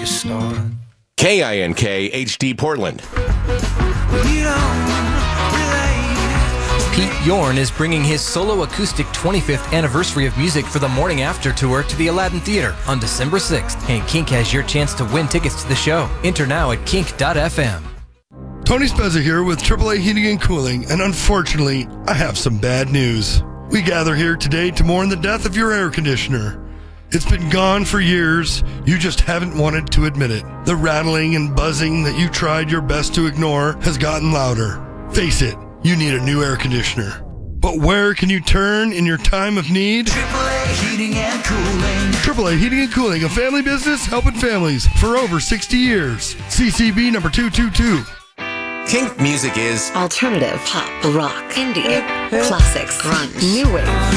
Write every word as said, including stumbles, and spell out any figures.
you start. K I N K H D Portland. You don't relate. Pete Yorn is bringing his solo acoustic twenty-fifth anniversary of music for the Morning After tour to the Aladdin Theater on December sixth. And Kink has your chance to win tickets to the show. Enter now at kink dot f m. Tony Spezza here with triple A Heating and Cooling, and unfortunately, I have some bad news. We gather here today to mourn the death of your air conditioner. It's been gone for years, you just haven't wanted to admit it. The rattling and buzzing that you tried your best to ignore has gotten louder. Face it, you need a new air conditioner. But where can you turn in your time of need? triple A Heating and Cooling. triple A Heating and Cooling, a family business helping families for over sixty years. C C B number two two two. Kink music is Alternative, pop, rock, indie, classics, grunge, new wave.